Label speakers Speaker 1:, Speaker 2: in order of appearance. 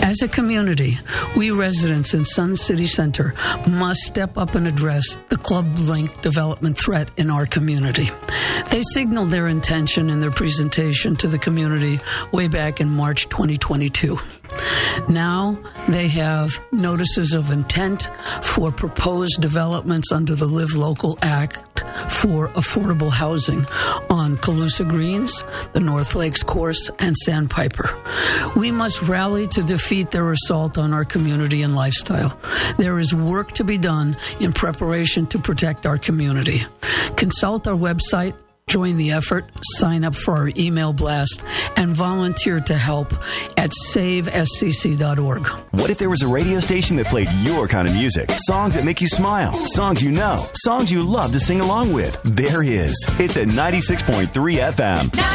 Speaker 1: As a community, we residents in Sun City Center must step up and address the Club Link development threat in our community. They signaled their intention in their presentation to the community way back in March 2022. Now they have notices of intent for proposed developments under the Live Local Act for affordable housing on Calusa Greens, the North Lakes Course, and Sandpiper. We must rally to defeat their assault on our community and lifestyle. There is work to be done in preparation to protect our community. Consult our website, join the effort, sign up for our email blast, and volunteer to help at savescc.org.
Speaker 2: What if there was a radio station that played your kind of music? Songs that make you smile, songs you know, songs you love to sing along with. There is. It's at 96.3 FM.